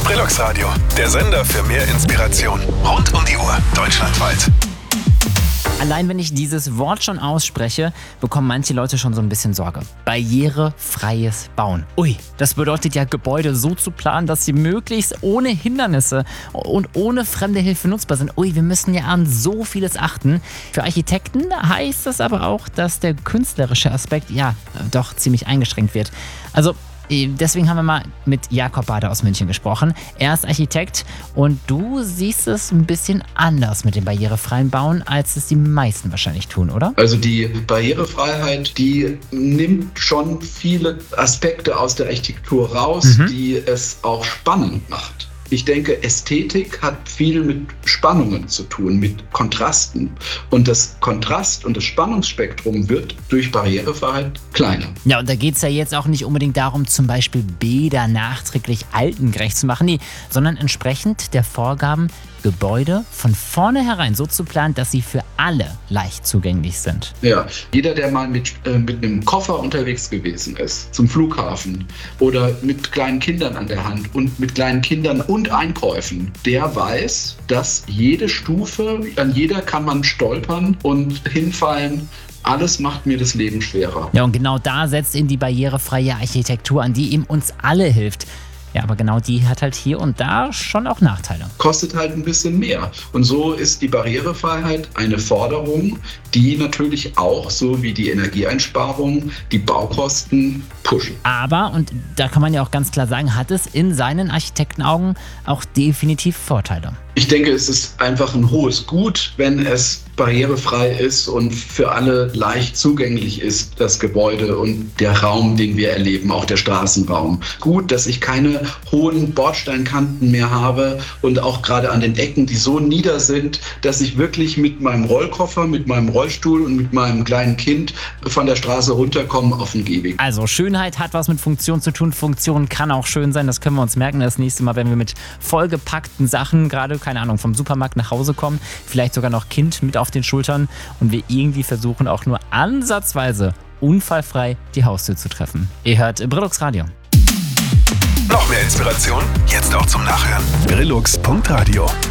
Brillux Radio, der Sender für mehr Inspiration. Rund um die Uhr, deutschlandweit. Allein wenn ich dieses Wort schon ausspreche, bekommen manche Leute schon so ein bisschen Sorge. Barrierefreies Bauen. Ui, das bedeutet ja, Gebäude so zu planen, dass sie möglichst ohne Hindernisse und ohne fremde Hilfe nutzbar sind. Ui, wir müssen ja an so vieles achten. Für Architekten heißt das aber auch, dass der künstlerische Aspekt ja doch ziemlich eingeschränkt wird. Also deswegen haben wir mal mit Jakob Bader aus München gesprochen. Er ist Architekt und du siehst es ein bisschen anders mit dem barrierefreien Bauen, als es die meisten wahrscheinlich tun, oder? Also die Barrierefreiheit, die nimmt schon viele Aspekte aus der Architektur raus, die es auch spannend macht. Ich denke, Ästhetik hat viel mit Spannungen zu tun, mit Kontrasten. Und das Kontrast- und das Spannungsspektrum wird durch Barrierefreiheit kleiner. Ja, und da geht es ja jetzt auch nicht unbedingt darum, zum Beispiel Bäder nachträglich altengerecht zu machen, nee, sondern entsprechend der Vorgaben, Gebäude von vornherein so zu planen, dass sie für alle leicht zugänglich sind. Ja, jeder, der mal mit einem Koffer unterwegs gewesen ist, zum Flughafen oder mit kleinen Kindern an der Hand und mit kleinen Kindern und Einkäufen, der weiß, dass jede Stufe, an jeder kann man stolpern und hinfallen. Alles macht mir das Leben schwerer. Ja, und genau da setzt in die barrierefreie Architektur an, die eben uns alle hilft. Ja, aber genau die hat halt hier und da schon auch Nachteile. Kostet halt ein bisschen mehr. Und so ist die Barrierefreiheit eine Forderung, die natürlich auch, so wie die Energieeinsparung, die Baukosten pushen. Aber, und da kann man ja auch ganz klar sagen, hat es in seinen Architektenaugen auch definitiv Vorteile. Ich denke, es ist einfach ein hohes Gut, wenn es barrierefrei ist und für alle leicht zugänglich ist, das Gebäude und der Raum, den wir erleben, auch der Straßenraum. Gut, dass ich keine hohen Bordsteinkanten mehr habe und auch gerade an den Ecken, die so nieder sind, dass ich wirklich mit meinem Rollkoffer, mit meinem Rollstuhl und mit meinem kleinen Kind von der Straße runterkomme auf den Gehweg. Also Schönheit hat was mit Funktion zu tun. Funktion kann auch schön sein. Das können wir uns merken das nächste Mal, wenn wir mit vollgepackten Sachen, gerade, keine Ahnung, vom Supermarkt nach Hause kommen. Vielleicht sogar noch Kind mit auf den Schultern und wir irgendwie versuchen, auch nur ansatzweise unfallfrei die Haustür zu treffen. Ihr hört Brillux Radio. Noch mehr Inspiration? Jetzt auch zum Nachhören. Brillux.radio